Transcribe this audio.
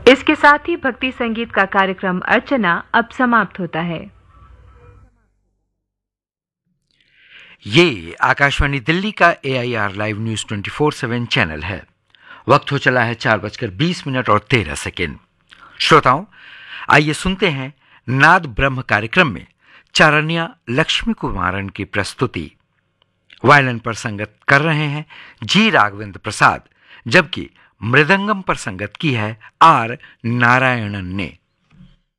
इसके साथ ही भक्ति संगीत का कार्यक्रम अर्चना अब समाप्त होता है। ये आकाशवाणी दिल्ली का AIR लाइव न्यूज 24/7 चैनल है। वक्त हो चला है 4:20 और 13 सेकेंड। श्रोताओं, आइए सुनते हैं नाद ब्रह्म कार्यक्रम में चारण्या लक्ष्मी कुमारन की प्रस्तुति। वायलिन पर संगत कर रहे हैं जी राघवेंद्र प्रसाद, जबकि मृदंगम पर संगत की है R नारायणन ने।